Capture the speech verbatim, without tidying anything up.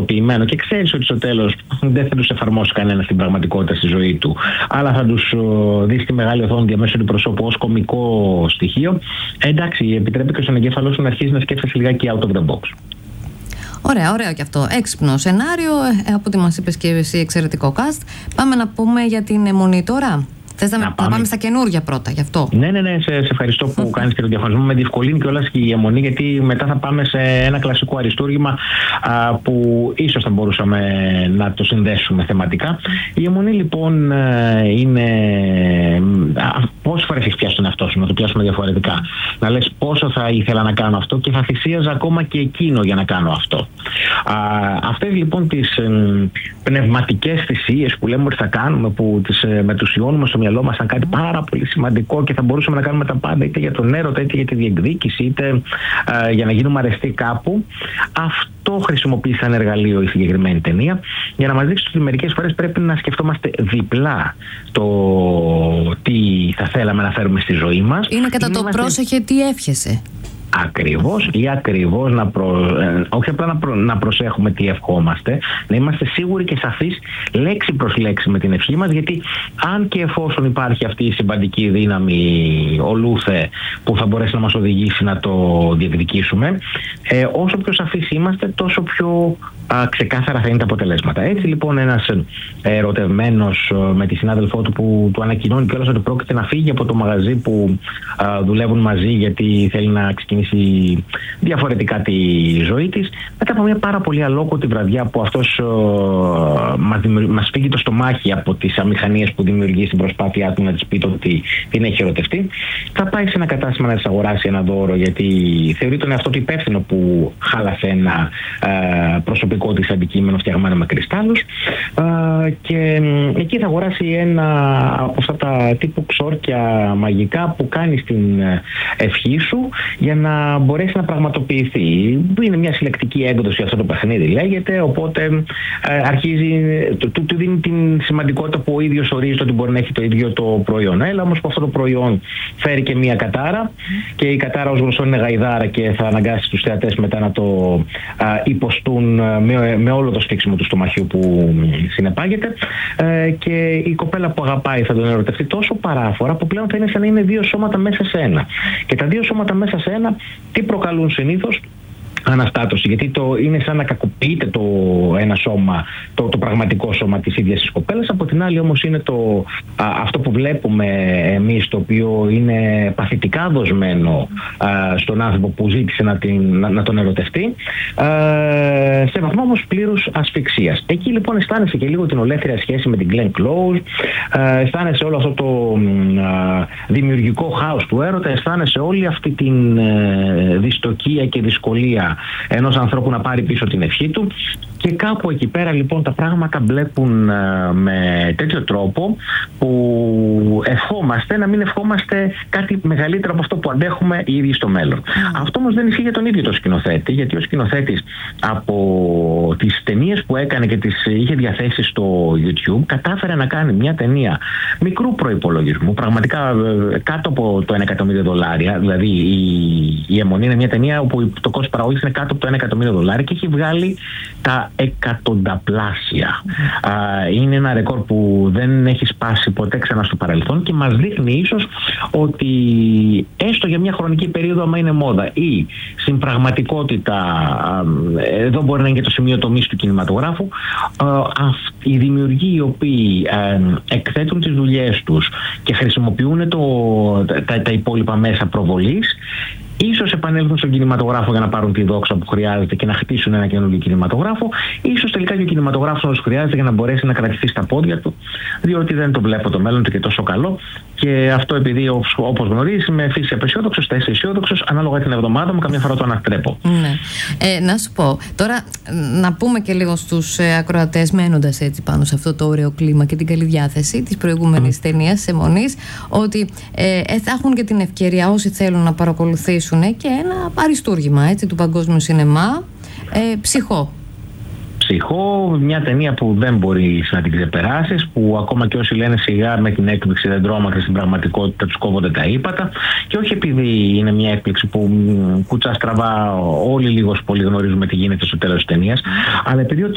νοοτροπημένο και ξέρεις ότι στο τέλος δεν θα τους εφαρμόσει κανένα στην πραγματικότητα στη ζωή του, αλλά θα τους δει στη μεγάλη οθόνη διαμέσου του προσώπου ως κωμικό στοιχείο, εντάξει, επιτρέπει και στον εγκέφαλό σου να αρχίσει να σκέφτεσαι λιγάκι out of the box. Ωραία, ωραίο και αυτό. Έξυπνο σενάριο, ε, από ό,τι μας είπες και εσύ, εξαιρετικό cast. Πάμε να πούμε για την αιμονή τώρα. Θες να, να πάμε. πάμε στα καινούργια πρώτα, γι' αυτό. Ναι, ναι, ναι, σε, σε ευχαριστώ που κάνεις και τον διαχωρισμό. Με διευκολύνει κιόλας και η αιμονή, γιατί μετά θα πάμε σε ένα κλασικό αριστούργημα α, που ίσως θα μπορούσαμε να το συνδέσουμε θεματικά. Η αιμονή λοιπόν είναι. Πόσες φορές έχεις πιάσει τον εαυτό σου, να το πιάσουμε διαφορετικά. Να λες πόσο θα ήθελα να κάνω αυτό και θα θυσίαζα ακόμα και εκείνο για να κάνω αυτό. Α, αυτές λοιπόν τις ε, πνευματικές θυσίες που λέμε ότι θα κάνουμε, που τις ε, μετουσιώνουμε στο μυαλό μας σαν κάτι πάρα πολύ σημαντικό και θα μπορούσαμε να κάνουμε τα πάντα, είτε για τον έρωτα, είτε για τη διεκδίκηση, είτε ε, για να γίνουμε αρεστοί κάπου. Αυτό χρησιμοποιεί σαν εργαλείο η συγκεκριμένη ταινία για να μας δείξει ότι μερικές φορές πρέπει να σκεφτόμαστε διπλά το τι θα θέλαμε να φέρουμε στη ζωή μας. Είναι κατά το είμαστε... πρόσεχε τι εύχεσαι. Ακριβώς ή ακριβώς να προ... όχι απλά να, προ... να προσέχουμε τι ευχόμαστε, να είμαστε σίγουροι και σαφείς λέξη προς λέξη με την ευχή μας, γιατί αν και εφόσον υπάρχει αυτή η συμπαντική δύναμη ολούθε που θα μπορέσει να μας οδηγήσει να το διεκδικήσουμε, ε, όσο πιο σαφείς είμαστε τόσο πιο α, ξεκάθαρα θα είναι τα αποτελέσματα. Έτσι λοιπόν ένας ερωτευμένος με τη συνάδελφό του που του ανακοινώνει κιόλας ότι πρόκειται να φύγει από το μαγαζί που α, δουλεύουν μαζί γιατί θέλει να ξεκινήσει διαφορετικά τη ζωή της, μετά από μια πάρα πολύ αλόκοτη βραδιά που αυτός uh, μας, μας φύγει το στομάχι από τις αμηχανίες που δημιουργεί στην προσπάθειά του να της πει ότι την έχει ερωτευτεί, θα πάει σε ένα κατάστημα να της αγοράσει ένα δώρο, γιατί θεωρεί τον εαυτό του υπεύθυνο που χάλασε ένα uh, προσωπικό της αντικείμενο φτιαγμένο με κρυστάλλους, uh, και uh, εκεί θα αγοράσει ένα από αυτά τα τύπου ξόρκια μαγικά που κάνει στην ευχή σου για να μπορέσει να πραγματοποιηθεί. Είναι μια συλλεκτική έκδοση αυτό το παιχνίδι λέγεται, οπότε ε, αρχίζει, του, του, του δίνει την σημαντικότητα που ο ίδιος ορίζει ότι μπορεί να έχει το ίδιο το προϊόν. Έλα όμως που αυτό το προϊόν φέρει και μια κατάρα και η κατάρα ως γνωστό είναι γαϊδάρα και θα αναγκάσει τους θεατές μετά να το α, υποστούν με, με όλο το σφίξιμο του στομαχιού που συνεπάγεται, ε, και η κοπέλα που αγαπάει θα τον ερωτευτεί τόσο παράφορα που πλέον θα είναι σαν να είναι δύο σώματα μέσα σε ένα. Και τα δύο σώματα μέσα σε ένα τι προκαλούν συνήθως? Αναστάτωση, γιατί το είναι σαν να κακοποιείται το ένα σώμα, το, το πραγματικό σώμα της ίδιας της κοπέλας. Από την άλλη όμως είναι το, α, αυτό που βλέπουμε εμείς, το οποίο είναι παθητικά δοσμένο α, στον άνθρωπο που ζήτησε να, την, να, να τον ερωτευτεί, α, σε βαθμό όμως πλήρους ασφυξίας. Εκεί λοιπόν αισθάνεσαι και λίγο την ολέθρια σχέση με την Glenn Close, α, αισθάνεσαι όλο αυτό το α, δημιουργικό χάος του έρωτα, αισθάνεσαι όλη αυτή την α, δυστοκία και δυσκολία ενός ανθρώπου να πάρει πίσω την ευχή του, και κάπου εκεί πέρα λοιπόν τα πράγματα μπλέκουν uh, με τέτοιο τρόπο που ευχόμαστε να μην ευχόμαστε κάτι μεγαλύτερο από αυτό που αντέχουμε οι ίδιοι στο μέλλον. Mm. Αυτό όμως δεν ισχύει για τον ίδιο το σκηνοθέτη, γιατί ο σκηνοθέτης από τις ταινίες που έκανε και τις είχε διαθέσει στο YouTube κατάφερε να κάνει μια ταινία μικρού προϋπολογισμού, πραγματικά uh, κάτω από το ένα εκατομμύριο δολάρια, δηλαδή η, η αιμονή είναι μια ταινία όπου το κόστος παραγωγής είναι κάτω από το ένα εκατομμύριο δολάρια και έχει βγάλει τα εκατονταπλάσια. Mm. Α, είναι ένα ρεκόρ που δεν έχει σπάσει ποτέ ξανά στο παρελθόν και μας δείχνει ίσως ότι έστω για μια χρονική περίοδο, άμα είναι μόδα ή στην πραγματικότητα, α, εδώ μπορεί να είναι και το σημείο τομής του κινηματογράφου, α, α, οι δημιουργοί οι οποίοι α, εκθέτουν τις δουλειές τους και χρησιμοποιούν το, τα, τα υπόλοιπα μέσα προβολής, ίσως επανέλθουν στον κινηματογράφο για να πάρουν τη δόξα που χρειάζεται και να χτίσουν ένα καινούργιο κινηματογράφο. Ίσως τελικά και ο κινηματογράφος χρειάζεται για να μπορέσει να κρατηθεί στα πόδια του, διότι δεν το βλέπω το μέλλον του και τόσο καλό. Και αυτό επειδή, όπως γνωρίζεις, είμαι φύση απεσιόδοξος, τα είσαι αισιόδοξος, ανάλογα την εβδομάδα μου, καμιά φορά το ανατρέπω. Ναι. Ε, να σου πω, τώρα να πούμε και λίγο στους ε, ακροατές, μένοντας έτσι πάνω σε αυτό το ωραίο κλίμα και την καλή διάθεση της προηγούμενης mm. ταινίας Αιμονής, ότι ε, ε, θα έχουν και την ευκαιρία όσοι θέλουν να παρακολουθήσουν και ένα αριστούργημα έτσι, του παγκόσμιου σινεμά, ε, Ψυχό. Ψυχό, μια ταινία που δεν μπορείς να την ξεπεράσεις, που ακόμα και όσοι λένε σιγά με την έκπληξη δεν τρόμαξε, στην πραγματικότητα τους κόβονται τα ύπατα, και όχι επειδή είναι μια έκπληξη που κουτσά στραβά όλοι λίγος πολύ γνωρίζουμε τι γίνεται στο τέλος της ταινίας, αλλά επειδή